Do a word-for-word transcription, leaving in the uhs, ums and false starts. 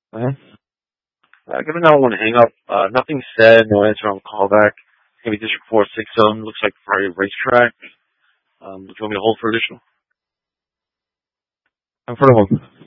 Uh-huh. Uh, given that I want to hang up, uh, nothing said, no answer on the callback. Maybe District four six zone looks like probably a racetrack. Um, do you want me to hold for additional? I'm for the hold.